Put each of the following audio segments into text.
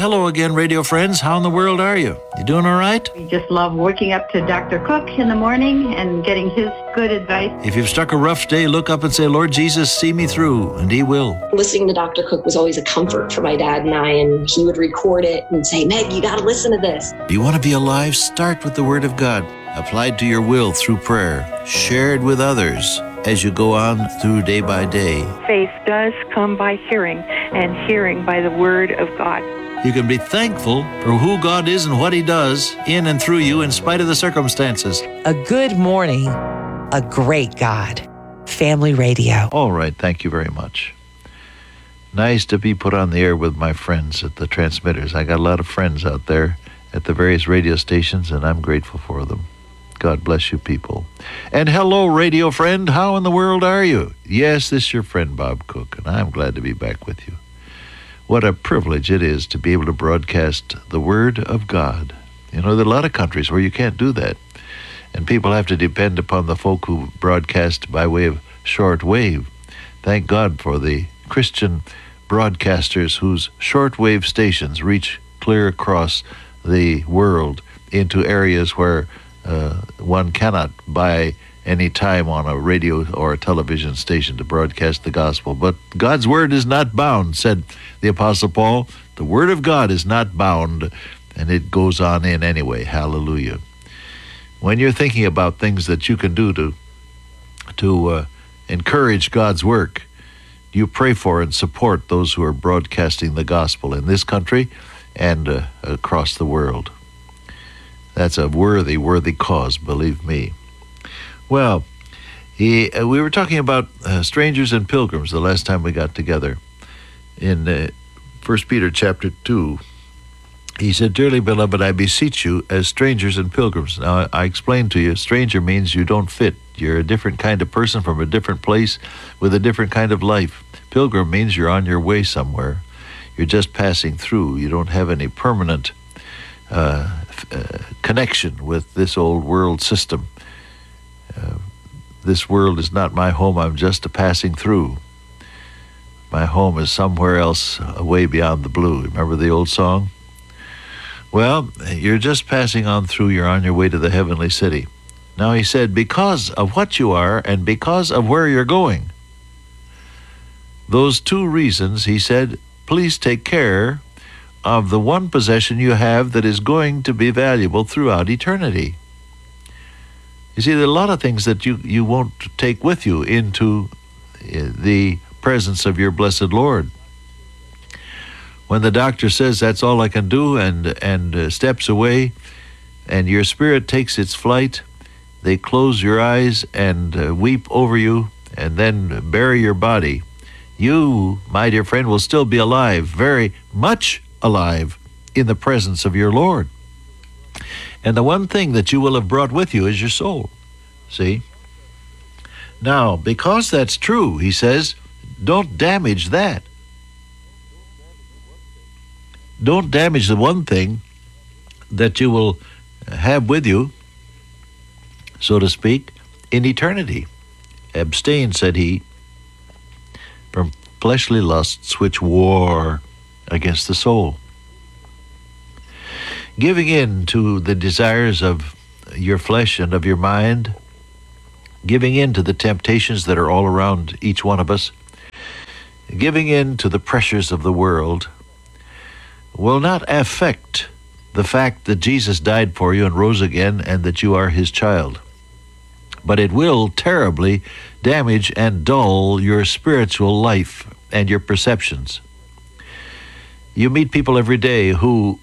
hello again, radio friends. How in the world are you? You doing all right? We just love waking up to Dr. Cook in the morning and getting his good advice. If you've struck a rough day, look up and say, Lord Jesus, see me through, and He will. Listening to Dr. Cook was always a comfort for my dad and I, and he would record it and say, Meg, you got to listen to this. Do you want to be alive? Start with the Word of God, applied to your will through prayer, shared with others as you go on through day by day. Faith does come by hearing, and hearing by the Word of God. You can be thankful for who God is and what He does in and through you in spite of the circumstances. A good morning, a great God. Family Radio. All right, thank you very much. Nice to be put on the air with my friends at the transmitters. I got a lot of friends out there at the various radio stations, and I'm grateful for them. God bless you people. And hello, radio friend. How in the world are you? Yes, this is your friend Bob Cook, and I'm glad to be back with you. What a privilege it is to be able to broadcast the Word of God. You know, there are a lot of countries where you can't do that, and people have to depend upon the folk who broadcast by way of short wave. Thank God for the Christian broadcasters whose shortwave stations reach clear across the world into areas where one cannot buy any time on a radio or a television station to broadcast the gospel. But God's word is not bound, said the Apostle Paul. The word of God is not bound, and it goes on in anyway. Hallelujah. When you're thinking about things that you can do to encourage God's work, you pray for and support those who are broadcasting the gospel in this country and across the world. That's a worthy cause, believe me. Well, we were talking about strangers and pilgrims the last time we got together. In 1 Peter chapter 2, he said, Dearly beloved, I beseech you as strangers and pilgrims. Now, I explained to you, stranger means you don't fit. You're a different kind of person from a different place with a different kind of life. Pilgrim means you're on your way somewhere. You're just passing through. You don't have any permanent connection with this old world system. This world is not my home. I'm just a passing through. My home is somewhere else, way beyond the blue. Remember the old song? Well, you're just passing on through. You're on your way to the heavenly city. Now he said, because of what you are and because of where you're going. Those two reasons, he said, please take care of the one possession you have that is going to be valuable throughout eternity. You see, there are a lot of things that you won't take with you into the presence of your blessed Lord. When the doctor says that's all I can do and steps away and your spirit takes its flight, they close your eyes and weep over you and then bury your body. You, my dear friend, will still be alive, very much alive in the presence of your Lord. And the one thing that you will have brought with you is your soul. See? Now, because that's true, he says, don't damage that. Don't damage the one thing that you will have with you, so to speak, in eternity. Abstain, said he, from fleshly lusts which war against the soul. Giving in to the desires of your flesh and of your mind, giving in to the temptations that are all around each one of us, giving in to the pressures of the world, will not affect the fact that Jesus died for you and rose again and that you are his child. But it will terribly damage and dull your spiritual life and your perceptions. You meet people every day who,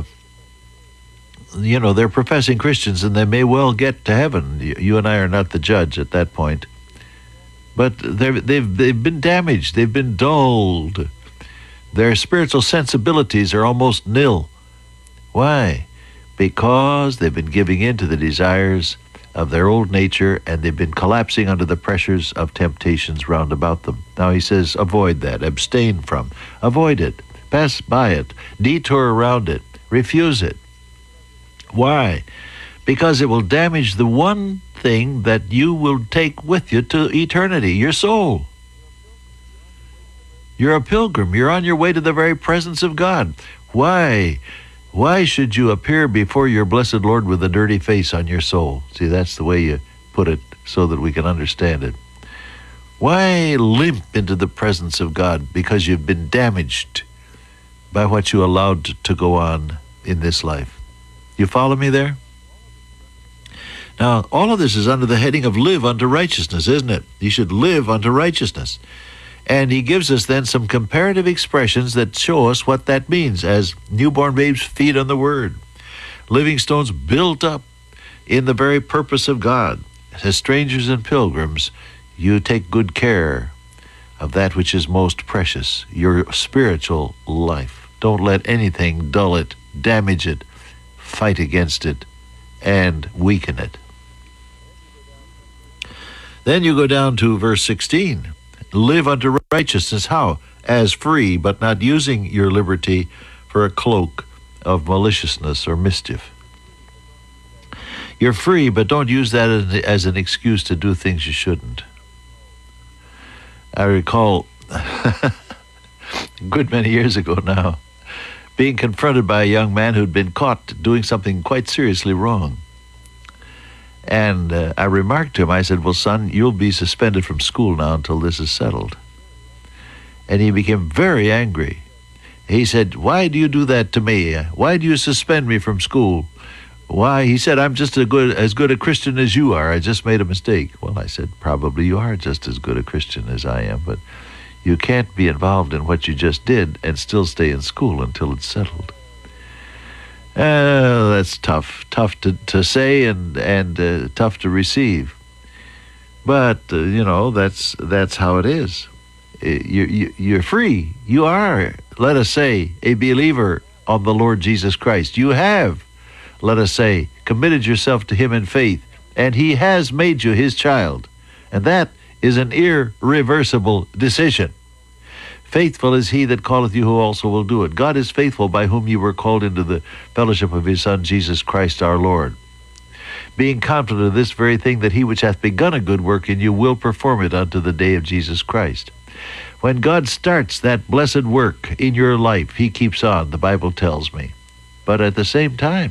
they're professing Christians and they may well get to heaven. You and I are not the judge at that point. But they've been damaged. They've been dulled. Their spiritual sensibilities are almost nil. Why? Because they've been giving in to the desires of their old nature, and they've been collapsing under the pressures of temptations round about them. Now he says, avoid that, abstain from, avoid it, pass by it, detour around it, refuse it. Why? Because it will damage the one thing that you will take with you to eternity, your soul. You're a pilgrim. You're on your way to the very presence of God. Why should you appear before your blessed Lord with a dirty face on your soul? See, that's the way you put it so that we can understand it. Why limp into the presence of God? Because you've been damaged by what you allowed to go on in this life. You follow me there? Now, all of this is under the heading of live unto righteousness, isn't it? You should live unto righteousness. And he gives us then some comparative expressions that show us what that means as newborn babes feed on the Word. Living stones built up in the very purpose of God. As strangers and pilgrims, you take good care of that which is most precious, your spiritual life. Don't let anything dull it, damage it, fight against it, and weaken it. Then you go down to verse 16. Live unto righteousness. How? As free, but not using your liberty for a cloak of maliciousness or mischief. You're free, but don't use that as an excuse to do things you shouldn't. I recall a good many years ago now, being confronted by a young man who'd been caught doing something quite seriously wrong. And I remarked to him, I said, well, son, you'll be suspended from school now until this is settled. And he became very angry. He said, why do you do that to me? Why do you suspend me from school? Why? He said, I'm just as good a Christian as you are. I just made a mistake. Well, I said, probably you are just as good a Christian as I am, but you can't be involved in what you just did and still stay in school until it's settled. That's tough to say and tough to receive. But, that's how it is. You're free. You are, let us say, a believer of the Lord Jesus Christ. You have, let us say, committed yourself to him in faith, and he has made you his child. And that is an irreversible decision. Faithful is he that calleth you, who also will do it. God is faithful, by whom you were called into the fellowship of his Son, Jesus Christ our Lord. Being confident of this very thing, that he which hath begun a good work in you will perform it unto the day of Jesus Christ. When God starts that blessed work in your life, he keeps on, the Bible tells me. But at the same time,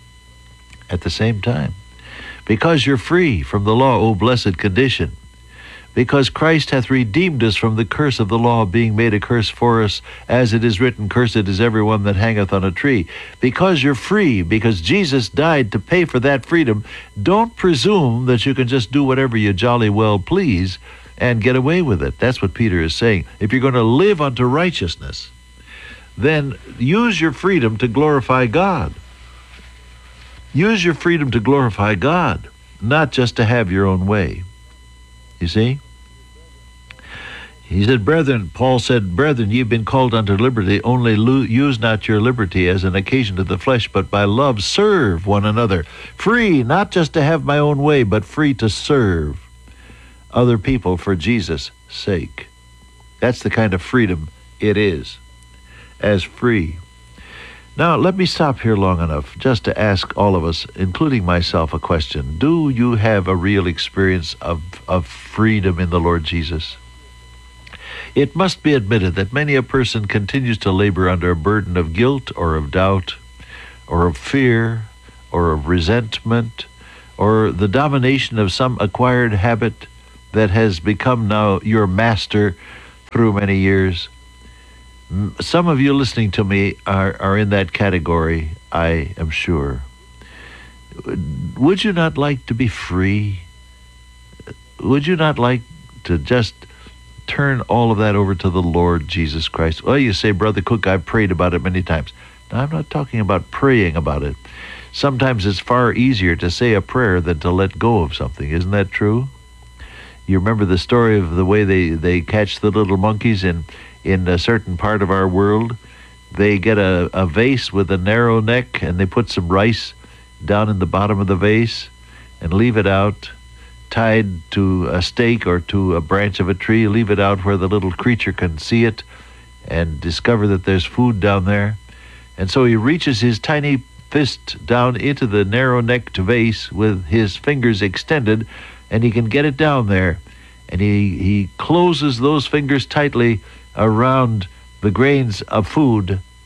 because you're free from the law, O blessed condition, because Christ hath redeemed us from the curse of the law, being made a curse for us, as it is written, cursed is every one that hangeth on a tree. Because you're free, because Jesus died to pay for that freedom, don't presume that you can just do whatever you jolly well please and get away with it. That's what Peter is saying. If you're going to live unto righteousness, then use your freedom to glorify God. Use your freedom to glorify God, not just to have your own way. You see? He said, Paul said, brethren, ye have been called unto liberty, only use not your liberty as an occasion to the flesh, but by love serve one another. Free, not just to have my own way, but free to serve other people for Jesus' sake. That's the kind of freedom it is, as free. Now, let me stop here long enough just to ask all of us, including myself, a question. Do you have a real experience of freedom in the Lord Jesus? It must be admitted that many a person continues to labor under a burden of guilt or of doubt or of fear or of resentment or the domination of some acquired habit that has become now your master through many years. Some of you listening to me are in that category, I am sure. Would you not like to be free? Would you not like to just turn all of that over to the Lord Jesus Christ? Well, you say, Brother Cook, I've prayed about it many times. Now, I'm not talking about praying about it. Sometimes it's far easier to say a prayer than to let go of something. Isn't that true? You remember the story of the way they catch the little monkeys in a certain part of our world? They get a vase with a narrow neck, and they put some rice down in the bottom of the vase and leave it out, tied to a stake or to a branch of a tree, leave it out where the little creature can see it and discover that there's food down there. And so he reaches his tiny fist down into the narrow-necked vase with his fingers extended, and he can get it down there. And he closes those fingers tightly around the grains of food,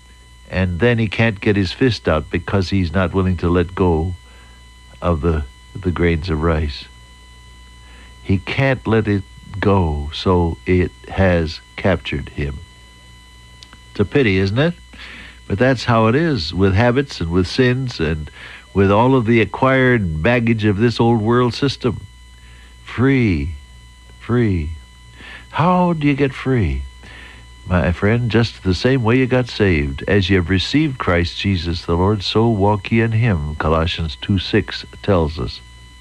and then he can't get his fist out because he's not willing to let go of the grains of rice. He can't let it go, so it has captured him. It's a pity, isn't it? But that's how it is with habits and with sins and with all of the acquired baggage of this old world system. Free. How do you get free? My friend, just the same way you got saved. As you have received Christ Jesus the Lord, so walk ye in him, Colossians 2:6 tells us.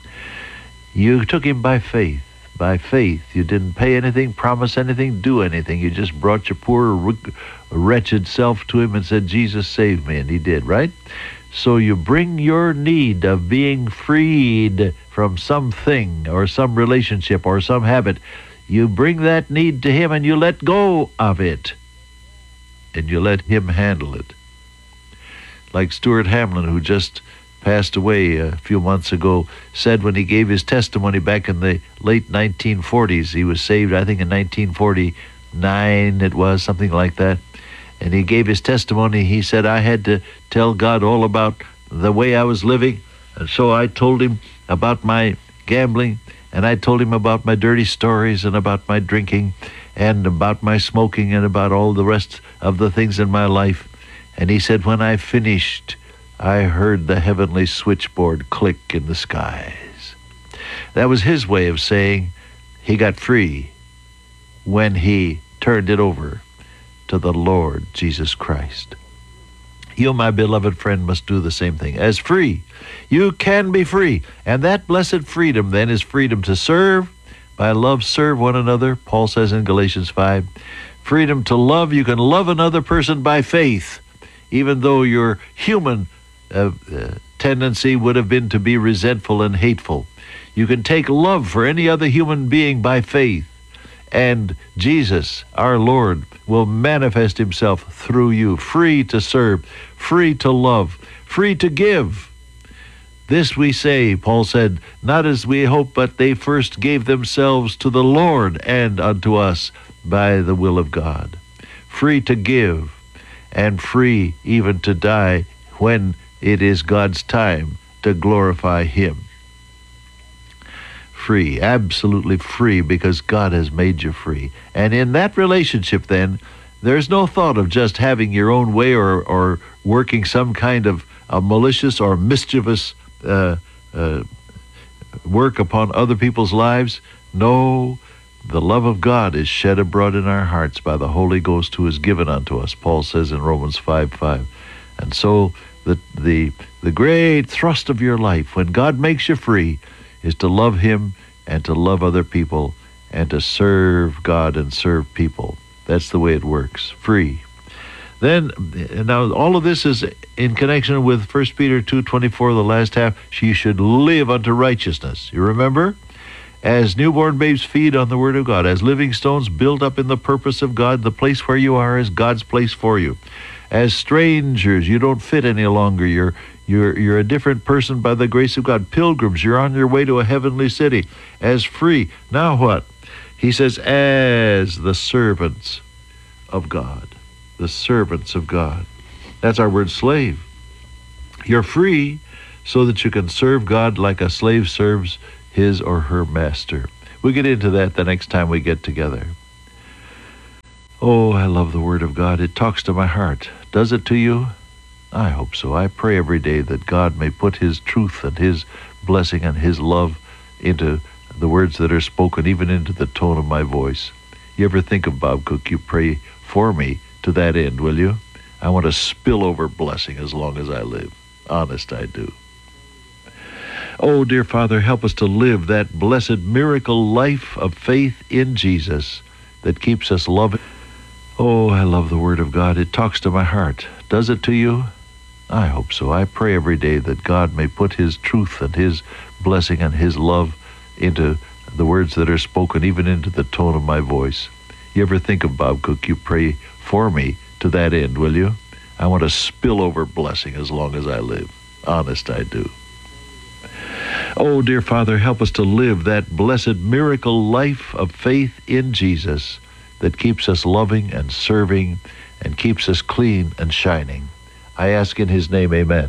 You took him by faith. By faith. You didn't pay anything, promise anything, do anything. You just brought your poor, wretched self to him and said, Jesus, save me. And he did, right? So you bring your need of being freed from something or some relationship or some habit. You bring that need to him and you let go of it. And you let him handle it. Like Stuart Hamlin, who just passed away a few months ago, said when he gave his testimony back in the late 1940s, he was saved, I think in 1949 it was, something like that, and he gave his testimony. He said, I had to tell God all about the way I was living, and so I told him about my gambling, and I told him about my dirty stories and about my drinking and about my smoking and about all the rest of the things in my life. And he said, when I finished, I heard the heavenly switchboard click in the skies. That was his way of saying he got free when he turned it over to the Lord Jesus Christ. You, my beloved friend, must do the same thing. As free, you can be free. And that blessed freedom then is freedom to serve. By love, serve one another, Paul says in Galatians 5. Freedom to love, you can love another person by faith, even though your human tendency would have been to be resentful and hateful. You can take love for any other human being by faith, and Jesus, our Lord, will manifest himself through you, free to serve, free to love, free to give. This we say, Paul said, not as we hope, but they first gave themselves to the Lord and unto us by the will of God. Free to give, and free even to die when it is God's time to glorify him. Free, absolutely free, because God has made you free. And in that relationship then, there's no thought of just having your own way or working some kind of a malicious or mischievous work upon other people's lives. No, the love of God is shed abroad in our hearts by the Holy Ghost who is given unto us, Paul says in Romans 5:5. And so the great thrust of your life, when God makes you free, is to love him and to love other people and to serve God and serve people. That's the way it works. Free. Then, now all of this is in connection with 1 Peter 2:24, the last half. She should live unto righteousness. You remember? As newborn babes feed on the Word of God, as living stones built up in the purpose of God, the place where you are is God's place for you. As strangers, you don't fit any longer. You're a different person by the grace of God. Pilgrims, you're on your way to a heavenly city. As free. Now what? He says, as the servants of God. The servants of God. That's our word slave. You're free so that you can serve God like a slave serves his or her master. We'll get into that the next time we get together. Oh, I love the Word of God. It talks to my heart. Does it to you? I hope so. I pray every day that God may put his truth and his blessing and his love into the words that are spoken, even into the tone of my voice. You ever think of Bob Cook? You pray for me to that end, will you? I want to spill over blessing as long as I live. Honest, I do. Oh, dear Father, help us to live that blessed miracle life of faith in Jesus that keeps us loving. Oh, I love the Word of God. It talks to my heart. Does it to you? I hope so. I pray every day that God may put his truth and his blessing and his love into the words that are spoken, even into the tone of my voice. You ever think of Bob Cook? You pray for me to that end, will you? I want to spill over blessing as long as I live. Honest, I do. Oh, dear Father, help us to live that blessed miracle life of faith in Jesus that keeps us loving and serving and keeps us clean and shining. I ask in his name, amen.